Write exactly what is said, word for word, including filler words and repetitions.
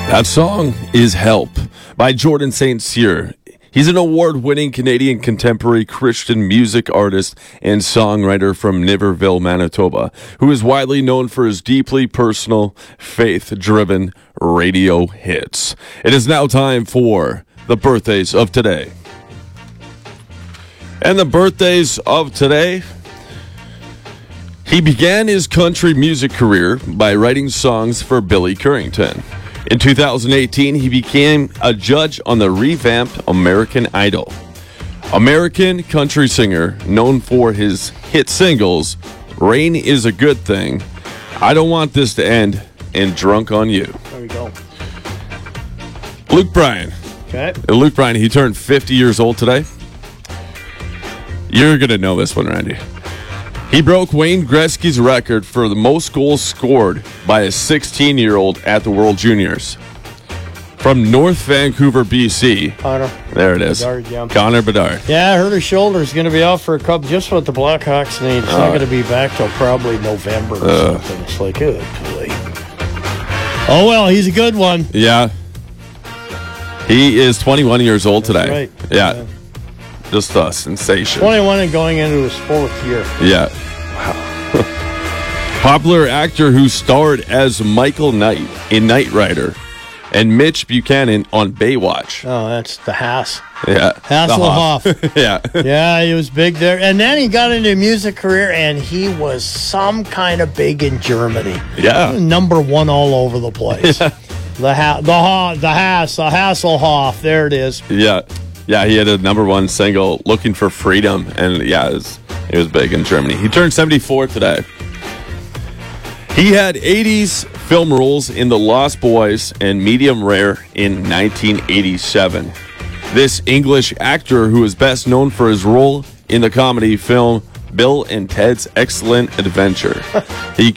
That song is Help by Jordan Saint Cyr. He's an award-winning Canadian contemporary Christian music artist and songwriter from Niverville, Manitoba, who is widely known for his deeply personal, faith-driven radio hits. It is now time for the birthdays of today. And the birthdays of today... He began his country music career by writing songs for Billy Currington. In two thousand eighteen, he became a judge on the revamped American Idol. American country singer known for his hit singles, Rain is a Good Thing, I Don't Want This to End, and Drunk on You. There we go. Luke Bryan. Okay. Luke Bryan, he turned fifty years old today. You're going to know this one, Randy. He broke Wayne Gretzky's record for the most goals scored by a sixteen-year-old at the World Juniors. From North Vancouver, B C. Connor. There it is. Bedard, yeah. Connor Bedard. Yeah, I heard his shoulder's going to be out for a couple, just what the Blackhawks need. It's uh, not going to be back till probably November or uh, something. It's like, oh, boy. Oh, well, he's a good one. Yeah. He is twenty-one years old That's today. Right. Yeah. yeah. Just a sensation. twenty-one and going into his fourth year. Yeah. Popular actor who starred as Michael Knight in Knight Rider and Mitch Buchanan on Baywatch. Oh, that's the Haas. Yeah. Hasselhoff. yeah. Yeah, he was big there. And then he got into a music career, and he was some kind of big in Germany. Yeah. Number one all over the place. Yeah. The ha- the ha- the Haas, the Hasselhoff. There it is. Yeah. Yeah, he had a number one single, Looking for Freedom, and yeah, it was, it was big in Germany. He turned seventy-four today. He had eighties film roles in The Lost Boys and Medium Rare in nineteen eighty-seven. This English actor, who is best known for his role in the comedy film Bill and Ted's Excellent Adventure. He